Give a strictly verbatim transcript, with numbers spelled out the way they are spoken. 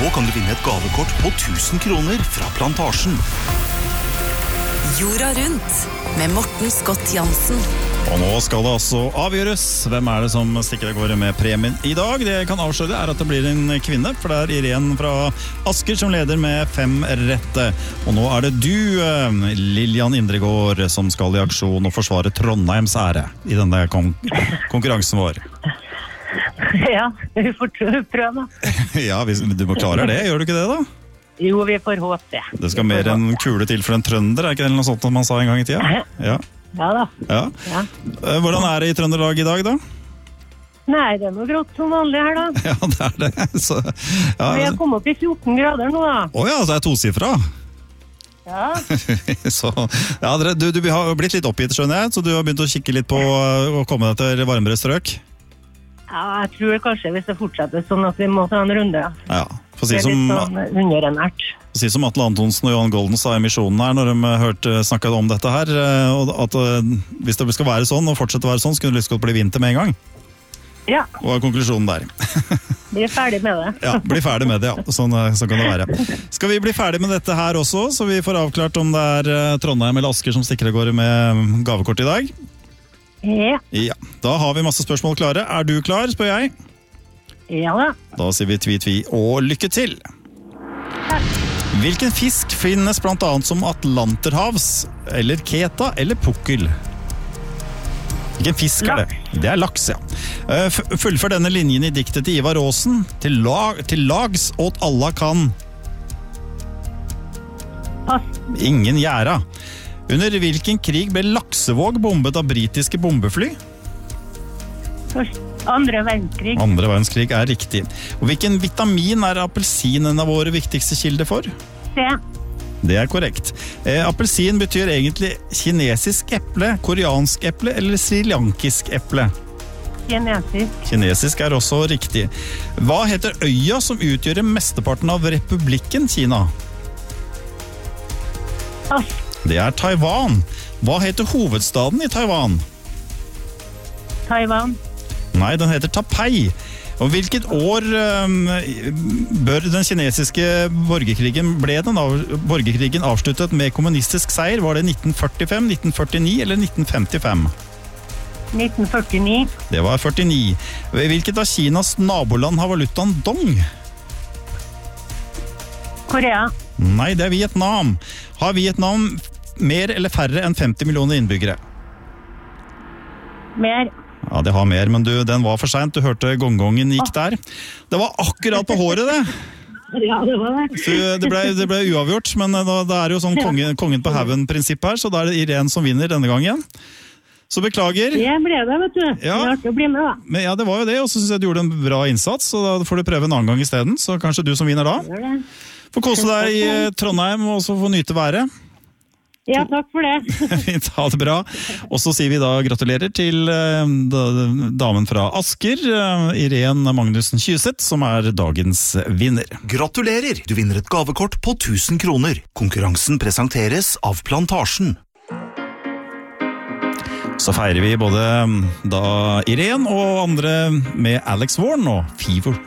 kan du vinne et gavekort på tusen kroner fra Plantasjen. Jorda rundt med Morten Scott Jansen. Og nå skal det altså avgjøres. Hvem er det som stikker av gårde med premien i dag? Det jeg kan avsløre er at det blir en kvinne, for det er Irene fra Asker som leder med fem rette. Og nå er det du, Lillian Indregård, som skal i aksjon og forsvare Trondheims ære i denne kon- konkurransen vår. Ja, vi får prøve da. Ja, du må klare det, gjør du ikke det da? Jo, vi får håpe det. Det skal mer enn kule til for en trønder, er ikke det noe sånt man sa en gang i tida? Ja. Ja da. Ja. Ja. Hvordan er det i Trøndelag i dag da? Nei, det er noe grått som vanlig her da. Ja, det er det. Så, ja. Vi har kommet opp i fjorten grader nå da. Åja, så er det tosifra. Ja. Så, ja, du, du har blitt litt oppgitt, skjønner jeg, så du har begynt å kikke litt på å komme deg til varmere strøk. Ja, jeg tror kanskje hvis det fortsetter sånn at vi må ta en runde. Ja, for å si det er som, litt sånn underernært. si som Atle Antonsen og Johan Golden sa i misjonen her, når de hørte snakket om dette her, og at hvis det skal være sånn og fortsette å være sånn, så kunne det lyst godt bli vinter med en gang. Ja. Og er konklusjonen der. Vi er ferdig med det. Ja, bli ferdig med det, ja. Sånn, sånn kan det være. Skal vi bli ferdig med dette her også, så vi får avklart om det er Trondheim eller Asker som stikker av gårde med gavekort i dag? Ja. Ja, da har vi masse spørsmål klare. Er du klar, spør jeg? Ja da. Da sier vi tvi-tvi og lykke til. Hvilken fisk finnes blant annet som atlanterhavs, eller keta, eller pukkel? Hvilken fisk er det? Det er laks, ja. F- Fullfør denne linjen i diktet til Ivar Aasen. Til, lag, til lags åt alla kan. Pass. Ingen gjæra. Under hvilken krig ble Laksevåg bombet av britiske bombefly? Først, andre verdenskrig. Andre verdenskrig er riktig. Og hvilken vitamin er appelsin en av våre viktigste kilder for? Se. Det er korrekt. Eh, appelsin betyr egentlig kinesisk eple, koreansk eple eller srilankisk eple. Kinesisk. Kinesisk er også riktig. Hva heter øya som utgjør mesteparten av republikken Kina? Pass. Det er Taiwan. Hva heter hovedstaden i Taiwan? Taiwan. Nei, den heter Taipei. Og hvilket år um, bør den kinesiske borgerkrigen ble den av, borgerkrigen avsluttet med kommunistisk seier? Var det nitten førtifem, nitten førtini eller nitten femtifem? nitten førtini. Det var førtini. Hvilket av Kinas naboland har valutaen dong? Korea. Nei, det er Vietnam. Har Vietnam mer eller færre enn femti millioner innbyggere? Mer. Ja, det har mer, men du, den var for sent. Du hørte gongongen gikk der. Det var akkurat på håret, det. Ja, det var det. Så det ble, det ble uavgjort, men da, det er jo sånn kongen, kongen på haven-prinsipp her, så da er det Irene som vinner denne gangen. Så beklager. Det ble det, vet du. Ja. Det var ikke å bli med, da. Men ja, det var jo det, og så synes jeg du gjorde en bra innsats, så da får du prøve en annen gang i stedet, så kanskje du som vinner da. Gjør det. Få kose deg i Trondheim, og så få nyte været. Ja, takk for det. Fint, ha det bra. Og så sier vi da gratulerer til uh, damen fra Asker, uh, Irene Magnussen Kyseth, som er dagens vinner. Gratulerer! Du vinner et gavekort på tusen kroner. Konkurransen presenteres av Plantasjen. Så feirer vi både da Irene og andre med Alex Warren og Fever.